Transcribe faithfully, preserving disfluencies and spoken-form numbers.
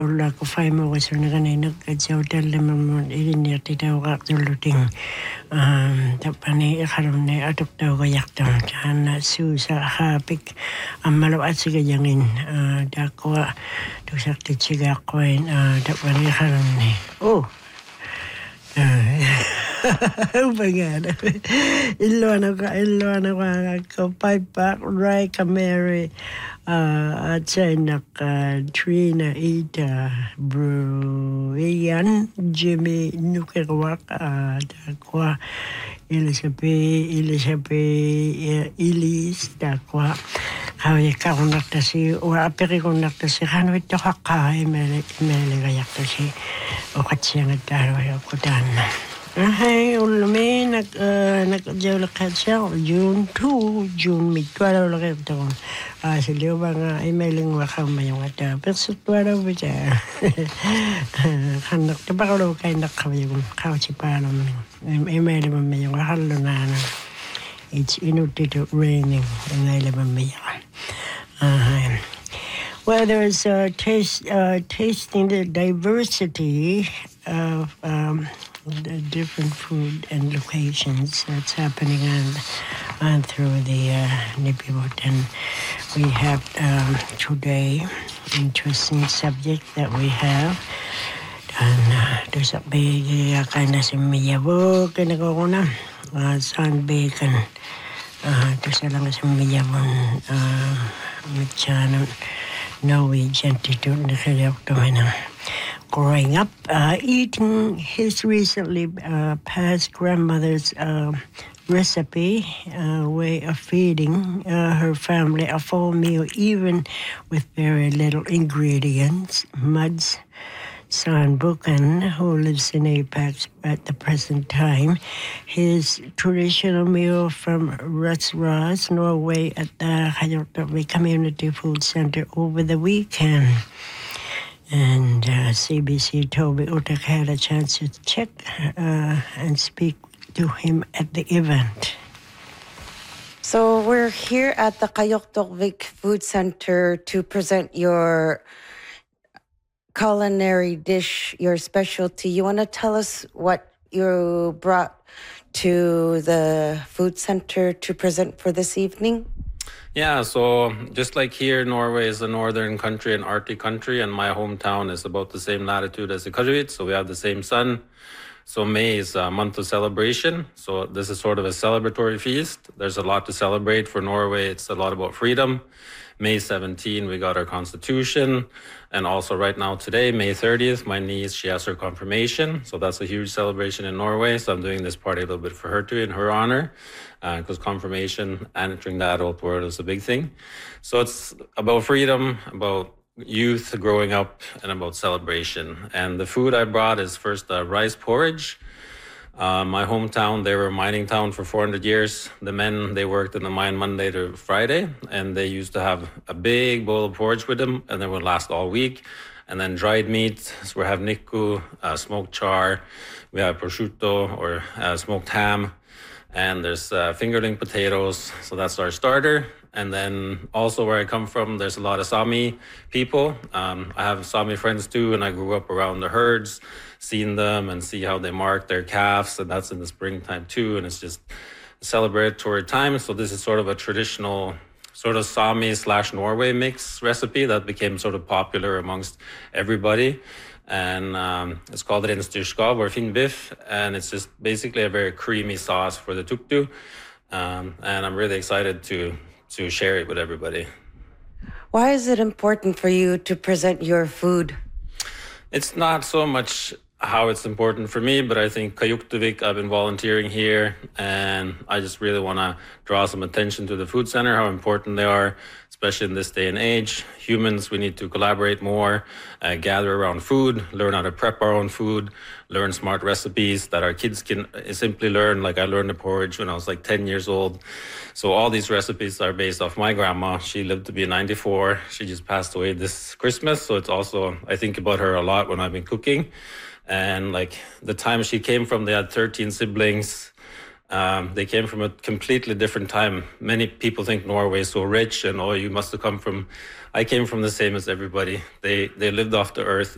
ulla ko fai mo was na kanay nagkadsaw lemon mo ilinir titaw ka tuluting um tapani karon ne atok daw kayak daw na susa hapik amalo at siga yangin dakwa to sakti siga koin tapani karon ne oh oh my God. Ilwana ka, ilwana ka, ka paipak, rai ka Mary, uh, at say naka Trina, Ita, Bro, Ian, Jimmy, Nukerwak, uh, Dakwa, Elizabeth, Elizabeth, Elise, Dakwa, Hawi ka kung naktasi, o apiri kung naktasi, kanwit to haka, imeli, imeli kayak tasi, o katsiyang at taro, o kutana. Hey, ulmi nak nak jauh lekat siang June two June mitwala lekat tahun. Ah, seliu bang emailing wakam yang ada persutwala baca. Kan nak coba kalau kain nak kau yang kau cipalam email memang wahalu nana. It's inutile raining email memang. Ah. Well, there's uh, taste, uh, tasting the diversity of um, the different food and locations that's happening on, on through the uh, Nipibut. And we have um, today interesting subject that we have. And uh, there's a big kind of simiyabo, kinakona, uh, sun bacon. Uh, there's a lang simiyabon, uh, mitchanon. Norwegian to growing up, uh, eating his recently uh, passed grandmother's uh, recipe, uh, way of feeding uh, her family a full meal, even with very little ingredients. Mud's son Buchan, who lives in Apex at the present time, his traditional meal from Rutsras, Norway, at the Hayotove Community Food Center over the weekend. And uh, C B C Toby Utak had a chance to check uh, and speak to him at the event. So we're here at the Kayoktovik Food Center to present your culinary dish, your specialty. You want to tell us what you brought to the food center to present for this evening? Yeah, so just like here, Norway is a northern country, an Arctic country, and my hometown is about the same latitude as the Kajavit, so we have the same sun. So May is a month of celebration, so this is sort of a celebratory feast. There's a lot to celebrate for Norway. It's a lot about freedom. May seventeenth, we got our constitution. And also right now today, May thirtieth, my niece, she has her confirmation. So that's a huge celebration in Norway. So I'm doing this party a little bit for her too, in her honor, because uh, confirmation, entering the adult world is a big thing. So it's about freedom, about youth growing up, and about celebration. And the food I brought is first uh, rice porridge. Uh, my hometown, they were a mining town for four hundred years. The men, they worked in the mine Monday to Friday, and they used to have a big bowl of porridge with them, and they would last all week. And then dried meat, so we have nikku, uh, smoked char, we have prosciutto, or uh, smoked ham, and there's uh, fingerling potatoes, so that's our starter. And then also where I come from, there's a lot of Sami people. Um, I have Sami friends too, and I grew up around the herds, seen them and see how they mark their calves, and that's in the springtime too, and it's just a celebratory time. So this is sort of a traditional sort of Sami slash Norway mix recipe that became sort of popular amongst everybody. And um, it's called Rensdyrskav or Finnbiff, and it's just basically a very creamy sauce for the tuktu. Um, and I'm really excited to to share it with everybody. Why is it important for you to present your food? It's not so much how it's important for me, but I think Kayuktovik, I've been volunteering here, and I just really want to draw some attention to the food center, how important they are, especially in this day and age. Humans, we need to collaborate more, uh, gather around food, learn how to prep our own food, learn smart recipes that our kids can simply learn. Like I learned the porridge when I was like ten years old. So all these recipes are based off my grandma. She lived to be ninety-four. She just passed away this Christmas. So it's also, I think about her a lot when I've been cooking. And like the time she came from, they had thirteen siblings. Um, they came from a completely different time. Many people think Norway is so rich and, oh, you must have come from, I came from the same as everybody. They they lived off the earth.